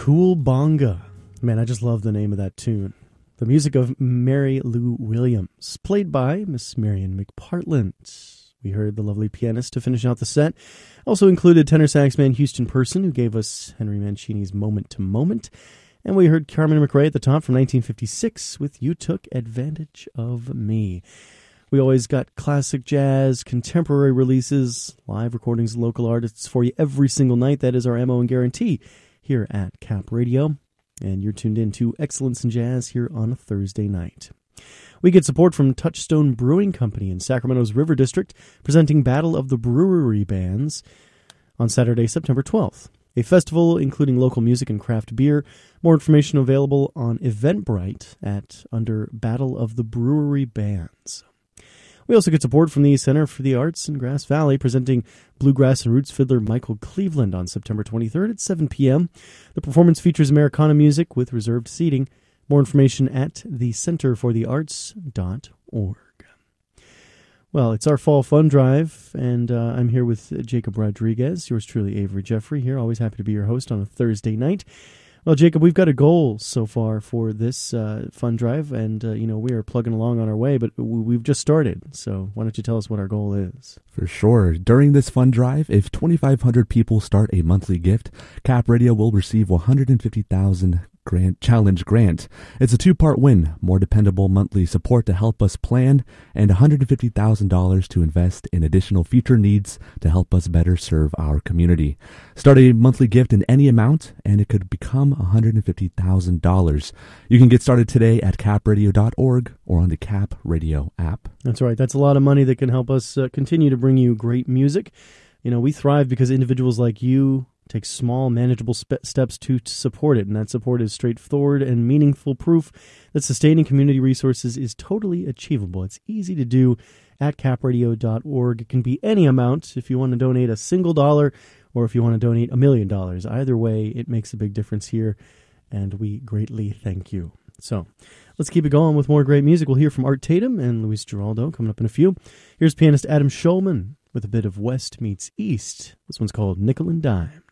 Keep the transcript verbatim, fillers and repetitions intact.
Toolbonga. Man, I just love the name of that tune. The music of Mary Lou Williams, played by Miss Marion McPartland. We heard the lovely pianist to finish out the set. Also included tenor sax man Houston Person, who gave us Henry Mancini's Moment to Moment. And we heard Carmen McRae at the top from nineteen fifty-six with You Took Advantage of Me. We always got classic jazz, contemporary releases, live recordings of local artists for you every single night. That is our M O and guarantee here at Cap Radio. And you're tuned in to Excellence in Jazz here on a Thursday night. We get support from Touchstone Brewing Company in Sacramento's River District, presenting Battle of the Brewery Bands on Saturday, September twelfth. A festival including local music and craft beer. More information available on Eventbrite at under Battle of the Brewery Bands. We also get support from the Center for the Arts in Grass Valley, presenting bluegrass and roots fiddler Michael Cleveland on September twenty-third at seven p.m. The performance features Americana music with reserved seating. More information at the center for the arts dot org. Well, it's our fall fun drive, and uh, I'm here with Jacob Rodriguez, yours truly, Avery Jeffrey here. Always happy to be your host on a Thursday night. Well, Jacob, we've got a goal so far for this uh, fun drive, and, uh, you know, we are plugging along on our way, but we've just started. So why don't you tell us what our goal is? For sure. During this fun drive, if twenty-five hundred people start a monthly gift, Cap Radio will receive one hundred fifty thousand dollars grant challenge grant. It's a two-part win, more dependable monthly support to help us plan, and one hundred fifty thousand dollars to invest in additional future needs to help us better serve our community. Start a monthly gift in any amount, and it could become one hundred fifty thousand dollars. You can get started today at cap radio dot org or on the Cap Radio app. That's right. That's a lot of money that can help us uh, continue to bring you great music. You know, we thrive because individuals like you take small, manageable spe- steps to, to support it, and that support is straightforward and meaningful proof that sustaining community resources is totally achievable. It's easy to do at cap radio dot org. It can be any amount if you want to donate a single dollar or if you want to donate a million dollars. Either way, it makes a big difference here, and we greatly thank you. So let's keep it going with more great music. We'll hear from Art Tatum and Luis Giraldo coming up in a few. Here's pianist Adam Shulman with a bit of West meets East. This one's called Nickel and Dime.